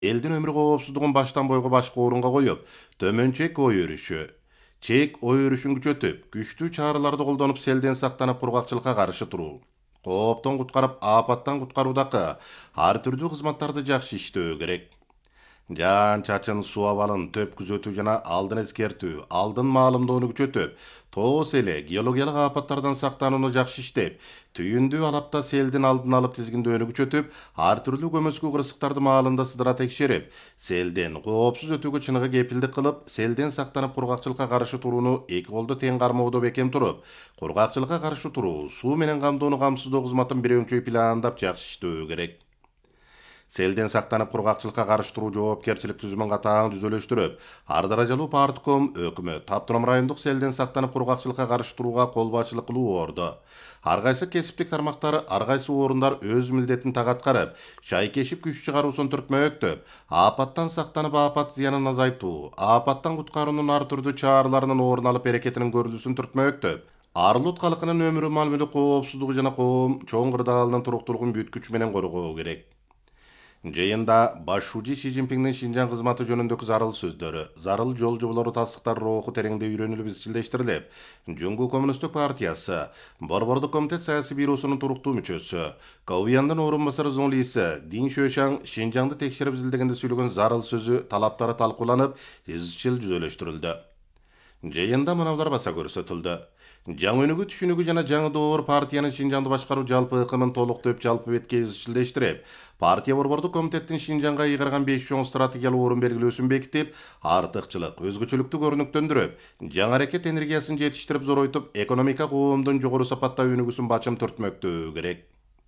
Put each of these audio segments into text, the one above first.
Элдин өмүр коопсуздугун баштан бойго башка орунга коюп, төмөнчек ой өрүшү. Чек ой өрүшүн күчөтүп, күчтүү чараларды колдонуп селден сактанып кургакчылыкка каршы туруу. Кооптон куткарып, апаттан куткаруудагы ар түрдүү кызматтарды жакшы иштөө керек. Жаан чачын, суу абалын төп күзөтүү жана алдын эскертүү, алдын маалымдоону күчөтүп, тоос эле геологиялык апаттардан сактанууну жакшы иштеп, түйүндүү алапта селдин алдын алып тизгиндөөнү күчөтүп, ар түрдүү көмөскү кырсыктарды маалында сыдыра текшерип, селден коопсуз өтүүгө чыныгы кепилдик кылып, селден сактанып кургакчылыкка каршы турууну эки колдо тең кармоодо бекем туруп, кургакчылыкка каршы туруу, суу менен камдоону камсыздоо кызматын бир өңчөй пландап жакшы иштөө керек. Селден сактанып кургакчылыкка каршы туруу жоопкерчилик түзүмүн катаң түзөлөштүрүп, ар даражалуу партком, өкмөт, автоном райондук селден сактанып кургакчылыкка каршы турууга кол башчылык кылуу орду. Ар кайсы кесиптик тармактар, ар кайсы орундар өз милдетин так аткарып, шайкешип күч чыгаруусун түртмөктөп, апаттан сактанып апат зыянын азайтуу, апаттан куткаруунун ар түрдүү чараларынын орун алып берекетинин көрүлүүсүн түртмөктөп, Арлут калкынын өмүрү малмүлүк коопсуздугу жана коом чоң кырдаалынын туруктуулугун бүткүч менен коргоо керек. Жыйында башчы Си Цзиньпиндин Шинжаң кызматы жөнүндөгү зарыл сөздөрү, зарыл жол жоболору тастыктар руху тереңде үйрөнүлүп изчилдештирилип, Жуңгу Коммунисттик партиясы, Борбордук комитет саясий бюросунун туруктуу мүчөсү, Каубияндын орун басары Зон Лиси, Дин Шөшаң Шинжаңды текшерип изилдегенде сүйлөгөн зарыл сөзү талаптары талкууланып, изчил жүзөлөштүрүлдү. Жыйында мыналар баса көрсөтүлдү. Жаңы өнүгүү түшүнүгү жана жаңы door партиянын Шинжаңды башкаруу жалпы ыкымын толуктоп жалпы бетке изчилдештирип, партия борбордук комитеттин Шинжаңга ыйгарган 5 чоң стратегиялык орун белгилөөсүн бекитип, артыкчылык, өзгөчөлүктү көрүнүктөндүрүп, жаңы аракет энергиясын жетиштирип зоройтуп, экономика коомдун жогору сапатта өнүгүүсүн бачым түртмөктөө керек.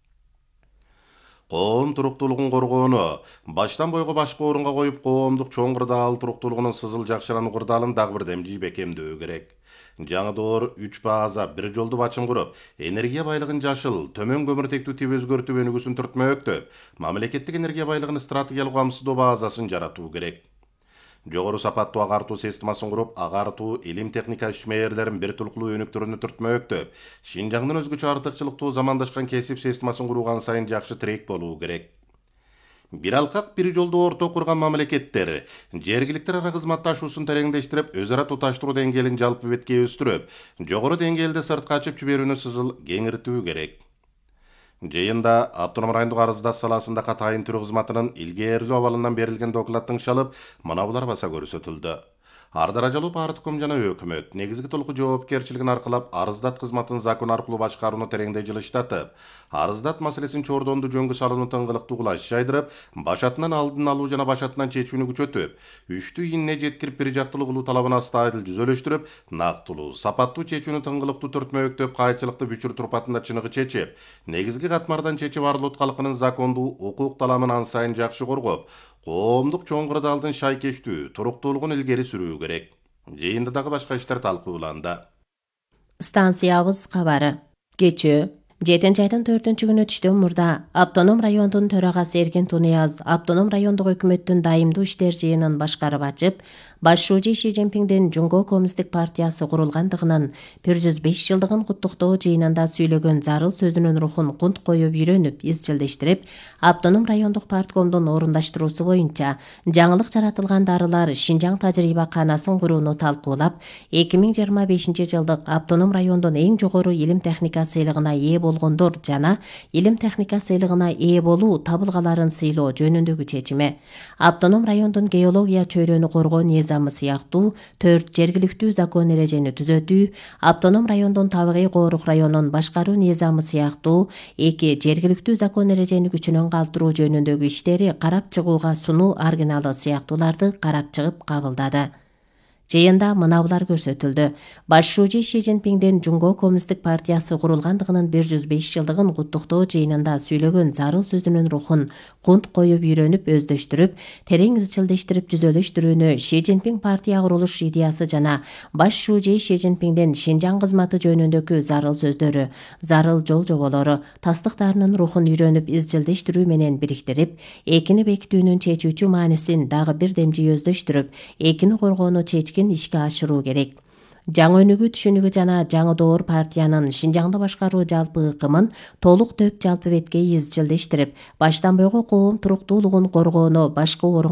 Коом туруктуулугун коргоону баштан бойго башка орунга коюп, коомдук чоң кырдаал туруктуулугунун сызыл жакшырануу кырдаалын дагы бир демжи бекемдөө керек. Жаңы door 3 база бир жолду бачым куруп, энергия байлыгын жашыл, төмөн көмүртектүү тип өзгөртүп өнүгүүсүн түртмөктөп, мамлекеттик энергия байлыгын стратегиялык камсыздоо базасын жаратуу керек. Жогору сапаттуу агартуу системасын куруп, агартуу илим техника ишмерлерин бир тулкулуу өнүктүрүүнү түртмөктөп, Шинжаңдын өзгөчө артыкчылыктуу замандашкан кесип системасын курууган сайын жакшы тирек болуу керек. Бир алкак бир жолду орто курган мамлекеттер жергиликтер ара кызматташуусун тереңдештирип, өз ара туташтыруу деңгээлин жалпы бетке өстүрүп, жогору деңгээлде сыртка ачып жиберүүнү сызыл кеңиртүү керек. Жыйында автоном райондук арыздаш саласында катайын түрү кызматынын илгээрлүү абалынан берилген докладтың шалып, мына булар баса көрсөтүлдү. Ар даражалуу партком жана өкмөт негизги толугу жоопкерчилигин аркылап арыздат кызматын закон аркылуу башкарууну тереңдей жылыштатып, арыздат маселесин чордонду жөнгө салууну тыңгылыктуу кулаш жайдырып, башатынан алдын алуу жана башатынан чечүүнү күчөтүп, үчтүү ийине жеткирип бир жактылуу кылуу талабын астайыл жүзөлөштүрүп, нактылуу, сапаттуу чечүүнү тыңгылыктуу түртмөктөп, кайчылыкты бүчүр турпатында чыныгы чечип, негизги катмардан чечип Арлут калкынын закондуу укук таламын ан сайын жакшы коргоп, коомдук чоң кырдаалдын шайкештүү, туруктуулугун илгери сүрүү керек. Жыйында дагы башка иштер талкууланды. Станциябыз кабары. Кечөө 7 айдын 4 күнү түштөн мурда Автоном райондун төрагасы Эркин Тунияз Автоном райондук өкмөттүн дайымдуу иштер жыйынын башкарып ачып, башчы Си Цзиньпиндин Жуңгу Коммунисттик партиясы курулгандыгынын 105 жылдыгын куттуктоо жыйынында сүйлөгөн зарыл сөзүнүн рухун кунт коюп үйрөнүп, изчилдештирип, Автоном райондук парткомдун орундаштыруусу боюнча жаңылык жаратылган дарылар Шинжаң тажрыйбаканасын курууну талкуулап, 2025 жылдык Автоном райондун эң жогору илим техника сыйлыгына ээ болгондор жана илим техника сыйлыгына ээ болуу табылгаларын сыйлоо жөнүндөгү чечими, Автоном райондун геология чөйрөнү коргоо низамы сыяктуу 4 жергиликтүү закон эрежени түзөтүү, Автоном райондун табигый коорук районун башкаруу низамы сыяктуу 2 жергиликтүү закон эрежени күчүнөн калтыруу жөнүндөгү иштери карап чыгууга сунуу аргиналы сыяктууларды карап чыгып кабылдады. Жыйында мына булар көрсөтүлдү. Башчы Си Цзиньпиндин Жуңгу Коммунисттик партиясы курулгандыгынын 105 жылдыгын куттуктоо жыйынында сүйлөгөн зарыл сөзүнүн рухун кунт коюп үйрөнүп, өздөштүрүп, терең изчилдештирип жүзөлөштүрүүнү Си Цзиньпин партия курулуш идеясы жана башчы Си Цзиньпиндин Шинжаң кызматы жөнүндөгү зарыл сөздөрү, зарыл жол жоболору, тастыктарынын рухун үйрөнүп, изчилдештирүү менен бириктирип, экини бекитүүнүн чечүүчү маанисин дагы бир демжи өздөштүрүп, экини коргоону чечкин ишке ашыруу керек. жаңы өнүгүү түшүнүгү жана жаңы доор партиянын Шинжаңды башкаруу жалпы ыкымын толук төп жалпы бетке изчилдештирип, баштан бойго коом туруктуулугун коргоону башкы орунга